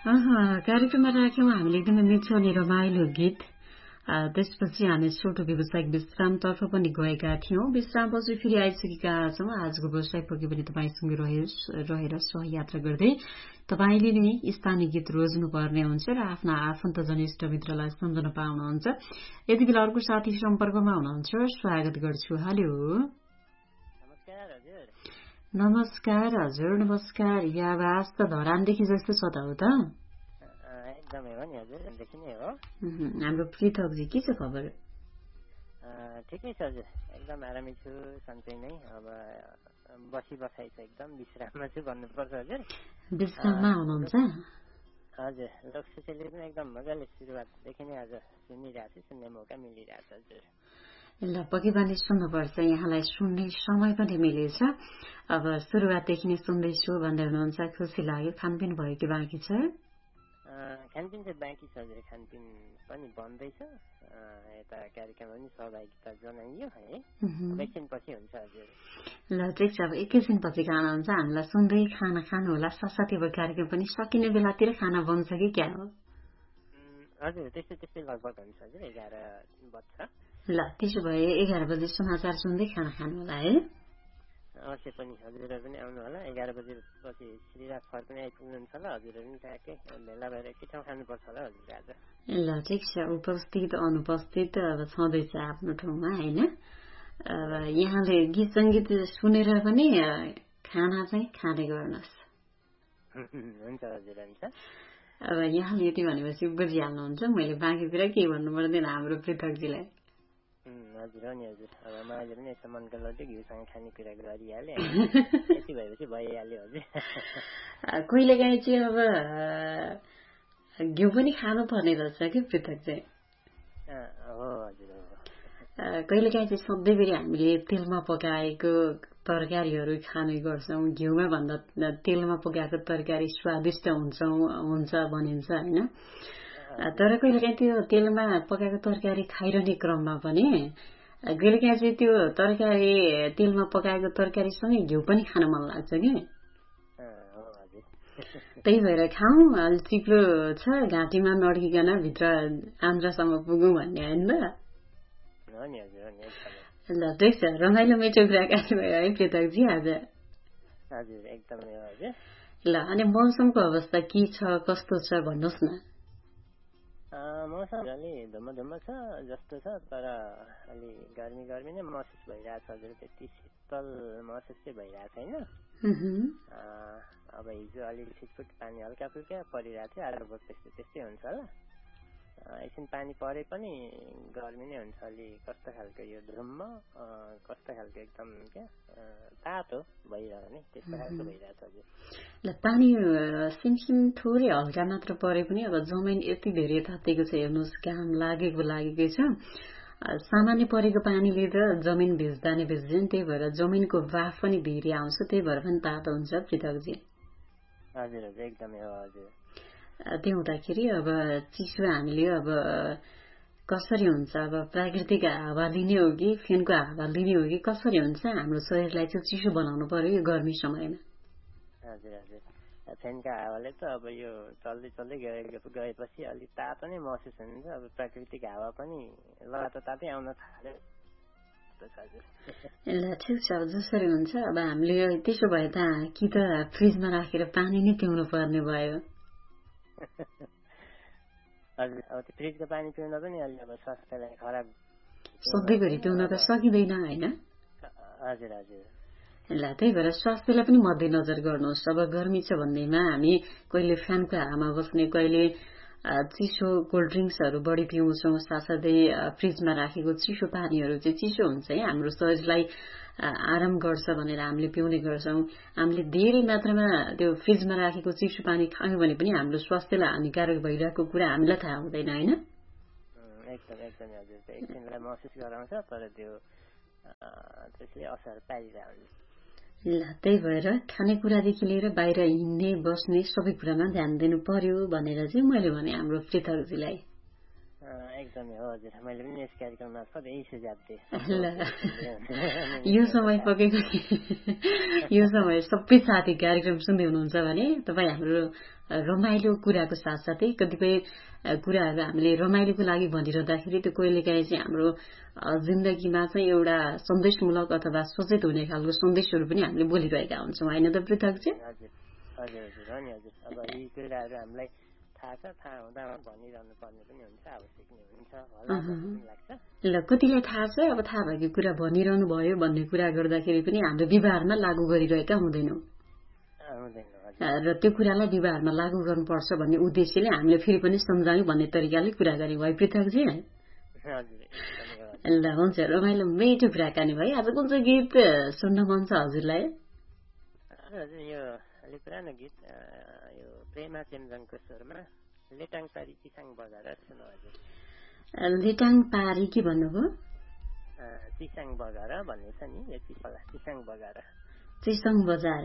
कार्यक्रममा राख्यौं हामीले एकदमै मिठो अनि रमाइलो गीत। त्यसपछि हामी छोटो व्यावसायिक विश्रामतर्फ पनि गएका थियौं। विश्रामपछि फेरि आइसकेका छौं। आजको व्यवसाय पक्कै पनि तपाईसँग रहेर सहयात्रा गर्दै तपाईले नै स्थानीय गीत रोज्नुपर्ने हुन्छ र आफ्ना आफन्तजन इष्ट मित्रलाई सम्झन पाउनुहुन्छ। यति बेला अर्को साथी सम्पर्कमा हुनुहुन्छ, स्वागत गर्छु। हेलो, नमस्कार हजुर। नमस्कार। यो आवाज त धरानदेखि जस्तो छ त हो त? एकदमै हो नि हजुर, देखि नै हो। हाम्रो पृथकजी के छ खबर? ठिकै छ हजुर, एकदम आरामै छु, सन्चै नै। अब बसाइ छ, एकदम विश्राममा छु भन्नुपर्छ हजुर। विश्राममा हुनुहुन्छ? हजुर, लोकसुचीले पनि एकदम मजाले सुरुवातदेखि नै आज सुनिरहेको छु, सुन्ने मौका मिलिरहेको छ हजुर। ल, पक्कै पनि सुन्नुपर्छ, यहाँलाई सुन्ने समय पनि मिलेछ। अब सुरुवातदेखि नै सुन्दैछु भन्दै हुनुहुन्छ, खुसी लाग्यो। खानपिन भयो कि बाँकी छ? खानपिन चाहिँ बाँकी छ हजुर, खानपिन पनि बन्दैछ। यता कार्यक्रममा पनि सहभागिता जनाइयो है, एकछिनपछि हुन्छ हजुर। ल ठिक छ, अब एकैछिनपछि खाना हुन्छ, हामीलाई सुन्दै खाना खानु होला। साथसाथै अब कार्यक्रम पनि सकिने बेलातिर खाना बन्छ कि क्या हो? हजुर, त्यस्तै लगभग हुन्छ हजुर, 11 बज्छ। ल, त्यसो भए 11 बजे समाचार सुन्दै खाना खानु होला है। अवश्य पनि, हजुरहरू पनि आउनु होला। 11 बजेपछि श्रीराज सर पनि आइपुग्नुहुन्छ होला। हजुरहरू पनि ट्याक्कै भेला भएर एकै ठाउँ खानुपर्छ होला हजुर आज। ल ठिक छ, उपस्थित अनुपस्थित अब छँदैछ आफ्नो ठाउँमा होइन। अब यहाँले गीत सङ्गीत सुनेर पनि खाना चाहिँ खाँदै गर्नुहोस्। हुन्छ हजुर, हुन्छ। अब यहाँले यति भनेपछि बुझिहाल्नुहुन्छ, मैले बाँकी कुरा केही भन्नु पर्दैन हाम्रो पृथकजीलाई। हजुर हो नि हजुर, अब मैले पनि यसो मनका लड्यो घिउसँग खानेकुरा गरिहालेँ, यति भएपछि भइहाल्यो हजुर। कहिलेकाहीँ चाहिँ अब घिउ पनि खानु पर्ने रहेछ कि पृथक चाहिँ? हो हजुर, हो। कहिलेकाहीँ चाहिँ सधैँभरि हामीले तेलमा पकाएको तरकारीहरू खाने गर्छौँ। घिउमा भन्दा तेलमा पकाएको तरकारी स्वादिष्ट हुन्छ भनिन्छ होइन। तर कहिलेकाहीँ त्यो तेलमा पकाएको तरकारी खाइरहने क्रममा पनि कहिलेकाहीँ चाहिँ त्यो तरकारी तेलमा पकाएको तरकारीसँगै घिउ पनि खान मन लाग्छ कि। त्यही भएर खाउँ, अलि चिप्लो छ, घाँटीमा नड्किकन भित्र आन्द्रासम्म पुगौँ भन्ने होइन त? ल ठिक छ, रमाइलो मिठो कुराकानी भयो है पृथकजी आज? हजुर, एकदमै हो हजुर। ल, अनि मौसमको अवस्था के छ, कस्तो छ भन्नुहोस् न। मौसम अलि धुम्म छ जस्तो छ, तर अलि गर्मी नै महसुस भइरहेछ हजुर। त्यति शीतल महसुस चाहिँ भइरहेको छैन। अब हिजो अलि छिटफुट पानी हल्का फुल्का परिरहेको थियो, आज त्यस्तै हुन्छ होला। एकछिन पानी परे पनि गर्मी नै हुन्छ, अलि कस्तो खालको यो धुम्म, कस्तो खालको एकदम क्या तातो भइरहने त्यस्तो खालको भइरहेछ हजुर। ल, पानी सिमसिम थोरै हल्का मात्र परे पनि अब जमिन यति धेरै तातेको छ, हेर्नुहोस्, घाम लागेकै छ। सामान्य परेको पानीले त जमिन भिज्दा नै भिज्दैन, त्यही भएर जमिनको भाफ पनि धेरै आउँछ, त्यही भएर पनि तातो हुन्छ पृथकजी। हजुर हजुर, एकदमै हो हजुर। त्यो हुँदाखेरि अब चिसो हामीले अब कसरी हुन्छ, अब प्राकृतिक हावा लिने हो कि फ्यानको हावा लिने हो कि कसरी हुन्छ? हाम्रो शरीरलाई चाहिँ चिसो बनाउनु पर्यो यो गर्मी समयमा। हजुर हजुर, फ्यानका हावाले त अब यो चल्दै गएपछि अलिक तातो नै महसुस हुन्छ। अब प्राकृतिक हावा पनि लगातार तातै आउन थाल्यो। ल ठिक छ, अब जसरी हुन्छ। अब हामीले त्यसो भए त कि त फ्रिजमा राखेर पानी नै पिउनु पर्ने भयो। हजुर, अब त्यो फ्रिजको पानी पिउन पनि अलि अब स्वास्थ्यलाई खराब, सधैँभरि पिउन त सकिँदैन होइन। हजुर हजुर। ल, त्यही भएर स्वास्थ्यलाई पनि मध्यनजर गर्नुहोस्। अब गर्मी छ भन्दैमा हामी कहिले फ्यानको हावामा बस्ने, कहिले चिसो कोल्ड ड्रिङ्क्सहरू बढी पिउँछौँ, साथसाथै फ्रिजमा राखेको चिसो पानीहरू चाहिँ चिसो हुन्छ है, हाम्रो शरीरलाई आराम गर्छ भनेर हामीले पिउने गर्छौँ। हामीले धेरै मात्रामा त्यो फ्रिजमा राखेको चिसो पानी खायौँ भने पनि हाम्रो स्वास्थ्यलाई हानिकारक भइरहेको कुरा हामीलाई थाहा हुँदैन होइन। एकदम एकदम हजुर, एकछिनलाई महसुस गराउँछ, तर त्यो त्यसले असर पारिरहन्छ। ल, त्यही भएर खानेकुरादेखि लिएर बाहिर हिँड्ने बस्ने सबै कुरामा ध्यान दिनु पर्यो भनेर चाहिँ मैले भने हाम्रो पृथकजीलाई। एकदमै हो हजुर मैले पनि यस कार्यक्रम मार्फत यही सुझाव दिएँ यो समय पकेको यो समय सबै साथी कार्यक्रम सुन्दै हुनुहुन्छ भने तपाईँ हाम्रो रमाइलो कुराको साथसाथै कतिपय कुराहरू हामीले रमाइलोको लागि भनिरहँदाखेरि त्यो कहिलेकाहीँ चाहिँ हाम्रो जिन्दगीमा चाहिँ एउटा सन्देशमूलक अथवा सचेत हुने खालको सन्देशहरू पनि हामीले बोलिरहेका हुन्छौँ होइन त पृथकजी? हजुर हजुर हजुर हो नि हजुर अब यी कुराहरू हामीलाई थाहा छ थाहा हुँदा भनिरहनु पर्ने पनि हुन्छ आवश्यक नै हुन्छ होला भन्ने लाग्छ। ल कतिलाई थाहा छ अब थाहा भएको कुरा भनिरहनु भयो भन्ने कुरा गर्दाखेरि पनि हाम्रो व्यवहारमा लागू गरिरहेका हुँदैनौँ र त्यो कुरालाई व्यवहारमा लागू गर्नुपर्छ भन्ने उद्देश्यले हामीले फेरि पनि सम्झायौँ भन्ने तरिकाले कुरा गरे भयो पृथकजी। ल हुन्छ रमाइलो मिठो कुराकानी भयो। आज कुन चाहिँ गीत सुन्न मन छ हजुरलाई? हजुर यो अलिक पुरानो गीत यो प्रेमा चेम्जङको स्वरमा लेटाङ पारी चिसाङ बजार सुन हजुर। लेटाङ पारी के भन्नुभयो? चिसाङ बजार भन्ने छ नि यो चिसाङ बजार चिसाङ बजार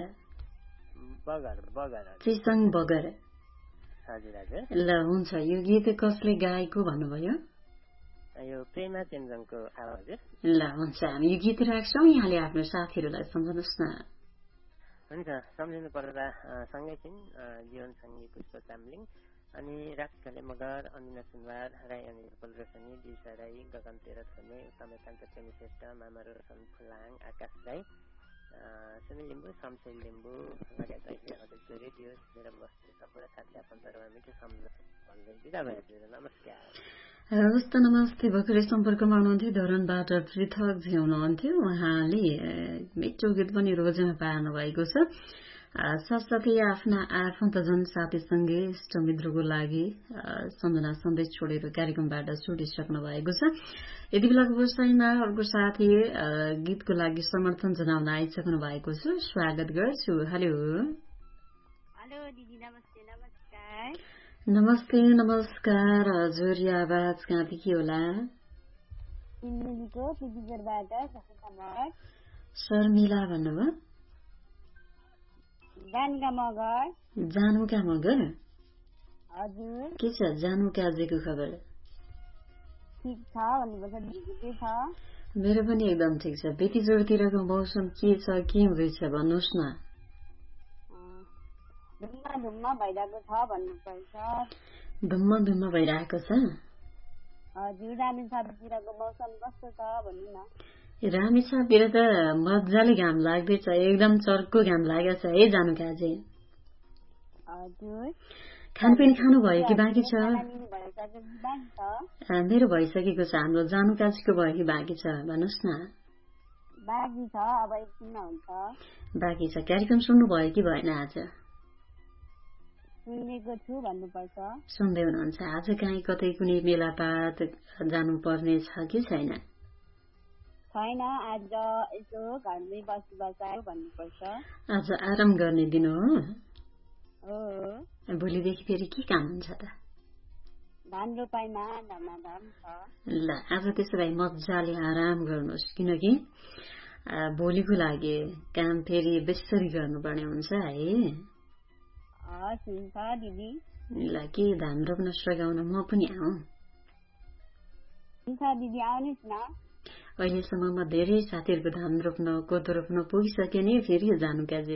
चिसाङ बगर हजुर हजुर। ल हुन्छ यो गीत कसले गाएको भन्नुभयो? यो प्रेमा चेम्जङको आवाज। ल हुन्छ हामी यो गीत राख्छौँ यहाँले आफ्नो साथीहरूलाई सम्झनुहोस् न। हुन्छ सम्झिनु पर्दा सँगै छिन् जीवन सङ्गी पुष्प चामलिङ अनि राजकले मगर अनिना सुनवार राई अनिल पलरसनी दिशा राई गगन तेह्र थोने समेकान्त प्रेमी श्रेष्ठ मामा रोशन फुलाङ आकाश राई सुनिल लिम्बू शमशेर लिम्बू लगायत अहिले रेडियो मेरो बस्ने सबै साथी आफन्तहरूमा मिठो सम्झ भन्दै बिदा भएर नमस्कार। हवस् त नमस्ते। भर्खरै सम्पर्कमा हुनुहुन्थ्यो धरानबाट पृथकजी हुनुहुन्थ्यो। उहाँले मिठो गीत पनि रोजेमा पार्नु भएको छ। साथसाथै आफ्ना आफन्तजन साथीसँगै इष्टमित्रको लागि सम्झना सन्देश छोडेर कार्यक्रमबाट छुटिसक्नु भएको छ। यति बेलाको व्यवसायमा अर्को साथी गीतको लागि समर्थन जनाउन आइसक्नु भएको छ। स्वागत गर्छु। हेलो दिदी नमस्ते। नमस्कार। नमस्ते नमस्कार। हजुर यो आवाज कहाँदेखि होला? शर्मिला भन्नुभयो? जानुका मगर हजुर के छ जानु काजेको खबर? ठिक छ भन्नुपर्छ। मेरो पनि एकदम ठिक छ। बेतीजोरतिरको मौसम के छ के हुँदैछ भन्नुहोस् न। धुम्म भइरहेको छ भन्नुपर्छ। धुम्म भइरहेको छ। हजुर रामेछापतिरको मौसम कस्तो छ भन्नु न। रामेछापतिर त मजाले घाम लाग्दैछ एकदम चर्को घाम लागेको छ है जानु काजे। हजुर खानपिन खानु भयो कि बाँकी छ? मेरो भइसकेको छ। हाम्रो जानु काजीको भयो कि बाँकी छ भन्नुहोस् न। बाँकी छ अब एकछिनमा हुन्छ। बाँकी छ। कार्यक्रम सुन्नु भयो कि भएन आज? सुनेको छु भन्नुपर्छ। सुन्दै हुनुहुन्छ। आज कहीँ कतै कुनै मेलापात जानुपर्ने छ कि छैन? छैन आज यसो घरमै बसी बसायो भन्नुपर्छ। आज आराम गर्ने दिन हो। भोलिदेखि फेरि के काम हुन्छ त? धान रोपाइमा धमाधम छ। ल आज त्यसो भए मजाले आराम गर्नुहोस् किनकि भोलिको लागि काम फेरि बेसरी गर्नुपर्ने हुन्छ है। हुन्छ दिदी। ल के धान रोप्न सघाउन म पनि आउँ? हुन्छ दिदी आउनुहोस् न। अहिलेसम्ममा धेरै साथीहरूको धान रोप्न कोदो रोप्न पुगिसक्यो नि फेरि जानु काजे।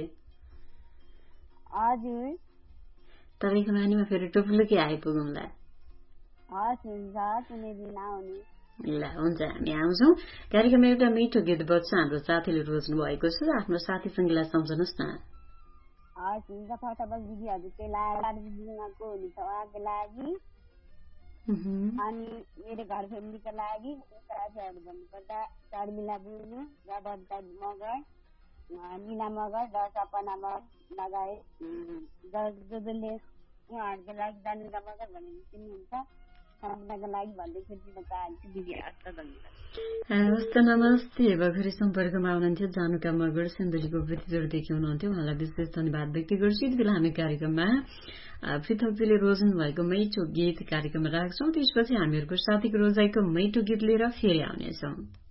हजुर तपाईँको बानीमा फेरि टुप्लुकी आइपुगौँला। हुन्छ कुनै दिन आउने। ल हुन्छ हामी आउँछौँ। कार्यक्रममा एउटा मिठो गीत बज्छ हाम्रो साथीले रोज्नु भएको छ। आफ्नो साथीसँगलाई सम्झनुहोस् न। हुन्छ फटाफट दिदी हजुरकै लागिको हुनुहुन्छ उहाँको लागि अनि मेरो घर फ्यामिलीको लागि साथीहरू भन्नुपर्दा शर्मिला बुनु रबन्ता मगर निना मगर र सपना मगर लगायत जसले उहाँहरूको लागि जानुका मगर भनेर चिन्नुहुन्छ सम्झनाको लागि भन्दै छुट्टिन चाहन्छु दिदी। हवस् त नमस्ते। भर्खरै सम्पर्कमा हुनुहुन्थ्यो जानुका मगर सिन्धुलीको बेतीजोरदेखि हुनुहुन्थ्यो। उहाँलाई विशेष धन्यवाद व्यक्त गर्छु। यति बेला हामी कार्यक्रममा पृथकजीले रोज्नु भएको मिठो गीत कार्यक्रममा राख्छौँ। त्यसपछि हामीहरूको साथीको रोजाइको मिठो गीत लिएर फेरि आउनेछौँ।